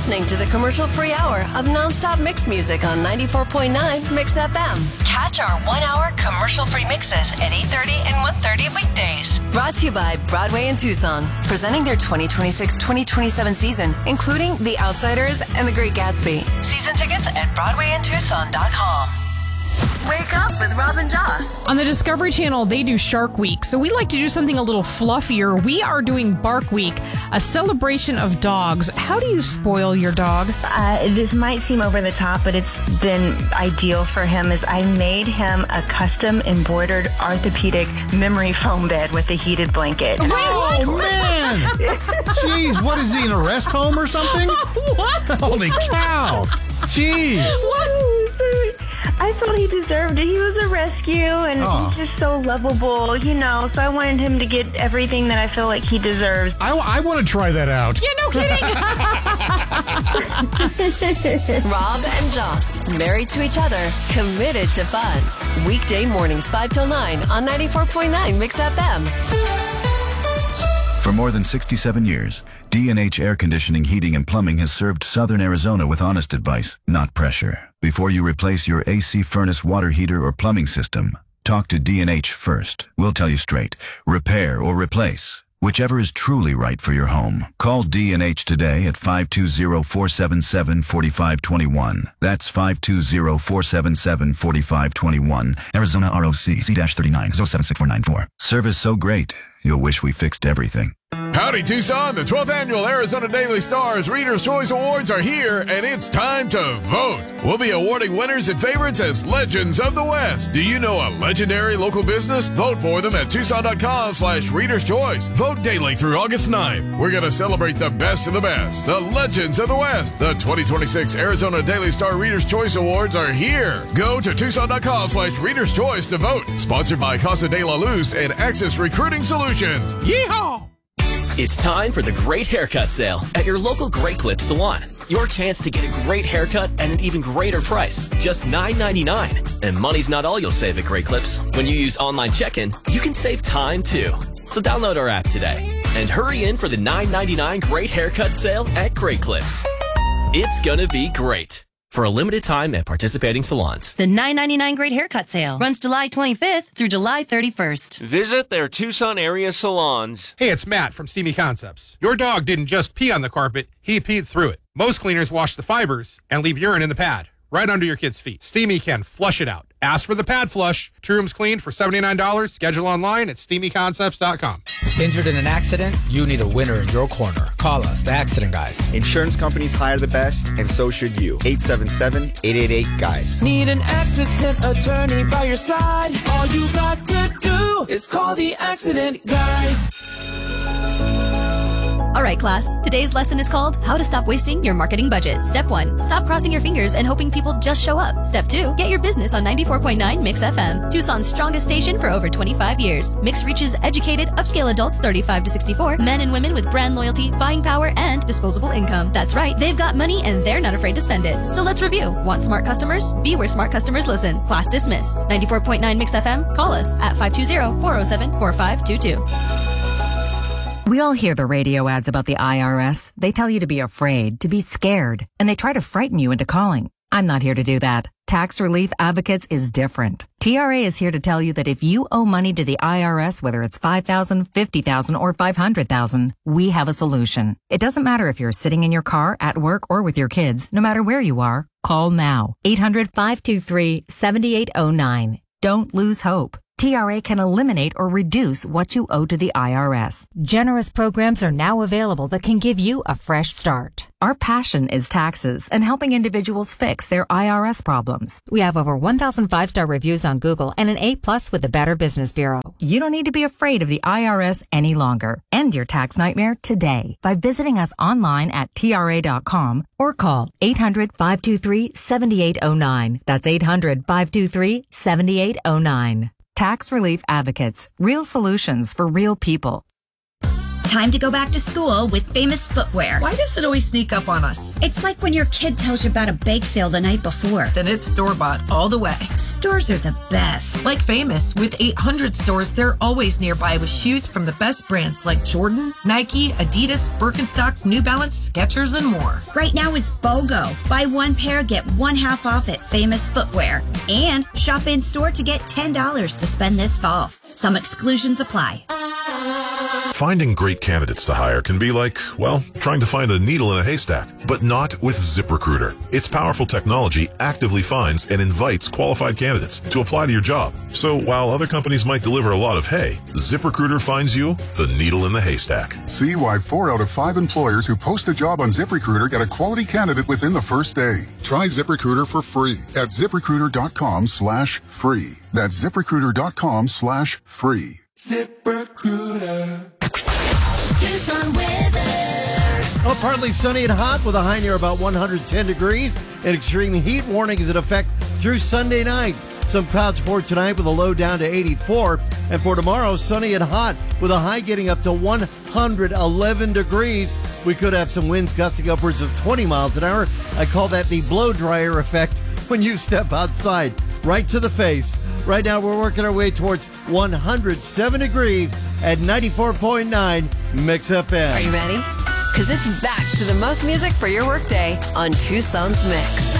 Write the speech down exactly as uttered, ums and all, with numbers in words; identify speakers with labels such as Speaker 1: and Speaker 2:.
Speaker 1: listening to the commercial-free hour of nonstop mix music on ninety-four point nine Mix F M. Catch our one-hour commercial-free mixes at eight thirty and one thirty weekdays. Brought to you by Broadway in Tucson, presenting their twenty twenty-six twenty twenty-seven season, including The Outsiders and The Great Gatsby. Season tickets at broadway in tucson dot com. Wake up with Rob and Joss.
Speaker 2: On the Discovery Channel, they do Shark Week, so we like to do something a little fluffier. We are doing Bark Week, a celebration of dogs. How do you spoil your dog?
Speaker 3: Uh, this might seem over the top, but it's been ideal for him. Is I made him a custom embroidered orthopedic memory foam bed with a heated blanket.
Speaker 4: Oh, man! Jeez, what is he, in a rest home or something?
Speaker 2: What?
Speaker 4: Holy cow! Jeez.
Speaker 2: What?
Speaker 3: I felt he deserved it. He was a rescue, and
Speaker 4: oh.
Speaker 3: he's just so lovable, you know, so I wanted him to get everything that I feel like he deserves.
Speaker 4: I, I want to try that out.
Speaker 2: Yeah, no kidding.
Speaker 1: Rob and Joss, married to each other, committed to fun. Weekday mornings five till nine on ninety-four point nine Mix F M.
Speaker 5: For more than sixty-seven years, D and H Air Conditioning, Heating, and Plumbing has served Southern Arizona with honest advice, not pressure. Before you replace your A C, furnace, water heater, or plumbing system, talk to D and H first. We'll tell you straight. Repair or replace. Whichever is truly right for your home. Call D and H today at five two zero, four seven seven, four five two one. That's five two zero, four seven seven, four five two one. Arizona R O C C thirty-nine zero seven six four nine four. Service so great, you'll wish we fixed everything.
Speaker 6: Howdy, Tucson. The twelfth Annual Arizona Daily Stars Reader's Choice Awards are here, and it's time to vote. We'll be awarding winners and favorites as Legends of the West. Do you know a legendary local business? Vote for them at tucson.com slash Reader's Choice. Vote daily through August ninth. We're going to celebrate the best of the best, the Legends of the West. The twenty twenty-six Arizona Daily Star Reader's Choice Awards are here. Go to tucson.com slash Reader's Choice to vote. Sponsored by Casa de la Luz and Access Recruiting Solutions. Yeehaw!
Speaker 7: It's time for the Great Haircut Sale at your local Great Clips salon. Your chance to get a great haircut at an even greater price, just nine ninety-nine. And money's not all you'll save at Great Clips. When you use online check-in, you can save time too. So download our app today and hurry in for the nine ninety-nine Great Haircut Sale at Great Clips. It's gonna be great. For a limited time at participating salons.
Speaker 8: The nine ninety-nine Great Haircut Sale runs July twenty-fifth through July thirty-first.
Speaker 9: Visit their Tucson area salons.
Speaker 10: Hey, it's Matt from Steamy Concepts. Your dog didn't just pee on the carpet, he peed through it. Most cleaners wash the fibers and leave urine in the pad, right under your kid's feet. Steamy can flush it out. Ask for the pad flush. Two rooms cleaned for seventy-nine dollars. Schedule online at steamy concepts dot com.
Speaker 11: Injured in an accident? You need a winner in your corner. Call us, the Accident Guys.
Speaker 12: Insurance companies hire the best, and so should you. eight seven seven, eight eight eight, GUYS.
Speaker 13: Need an accident attorney by your side? All you got to do is call the Accident Guys.
Speaker 14: All right, class. Today's lesson is called How to Stop Wasting Your Marketing Budget. Step one, stop crossing your fingers and hoping people just show up. Step two, get your business on ninety-four point nine Mix F M, Tucson's strongest station for over twenty-five years. Mix reaches educated, upscale adults thirty-five to sixty-four, men and women with brand loyalty, buying power, and disposable income. That's right, they've got money and they're not afraid to spend it. So let's review. Want smart customers? Be where smart customers listen. Class dismissed. ninety-four point nine Mix F M. Call us at five two zero, four zero seven, four five two two.
Speaker 15: We all hear the radio ads about the I R S. They tell you to be afraid, to be scared, and they try to frighten you into calling. I'm not here to do that. Tax Relief Advocates is different. T R A is here to tell you that if you owe money to the I R S, whether it's five thousand dollars, fifty thousand dollars, or five hundred thousand dollars, we have a solution. It doesn't matter if you're sitting in your car, at work, or with your kids. No matter where you are, call now. eight hundred, five two three, seven eight zero nine. Don't lose hope. T R A can eliminate or reduce what you owe to the I R S.
Speaker 16: Generous programs are now available that can give you a fresh start.
Speaker 15: Our passion is taxes and helping individuals fix their I R S problems.
Speaker 16: We have over one thousand five-star reviews on Google and an A plus with the Better Business Bureau.
Speaker 15: You don't need to be afraid of the I R S any longer. End your tax nightmare today by visiting us online at T R A dot com or call eight hundred, five two three, seven eight zero nine. That's eight hundred, five two three, seven eight zero nine. Tax Relief Advocates. Real solutions for real people.
Speaker 17: Time to go back to school with Famous Footwear.
Speaker 18: Why does it always sneak up on us?
Speaker 17: It's like when your kid tells you about a bake sale the night before.
Speaker 18: Then it's store-bought all the way.
Speaker 17: Stores are the best.
Speaker 18: Like Famous, with eight hundred stores, they're always nearby with shoes from the best brands like Jordan, Nike, Adidas, Birkenstock, New Balance, Skechers, and more.
Speaker 17: Right now it's BOGO. Buy one pair, get one half off at Famous Footwear. And shop in-store to get ten dollars to spend this fall. Some exclusions apply.
Speaker 19: Finding great candidates to hire can be like, well, trying to find a needle in a haystack, but not with ZipRecruiter. Its powerful technology actively finds and invites qualified candidates to apply to your job. So while other companies might deliver a lot of hay, ZipRecruiter finds you the needle in the haystack.
Speaker 20: See why four out of five employers who post a job on ZipRecruiter get a quality candidate within the first day. Try ZipRecruiter for free at ZipRecruiter.com slash free. That's ZipRecruiter.com slash free.
Speaker 13: ZipRecruiter.
Speaker 1: Tucson weather.
Speaker 21: Oh, partly sunny and hot with a high near about one hundred ten degrees. An extreme heat warning is in effect through Sunday night. Some clouds for tonight with a low down to eighty-four. And for tomorrow, sunny and hot with a high getting up to one hundred eleven degrees. We could have some winds gusting upwards of twenty miles an hour. I call that the blow dryer effect when you step outside. Right to the face. Right now, we're working our way towards one hundred seven degrees at ninety-four point nine Mix F M.
Speaker 1: Are you ready? Because it's back to the most music for your workday on Tucson's Mix.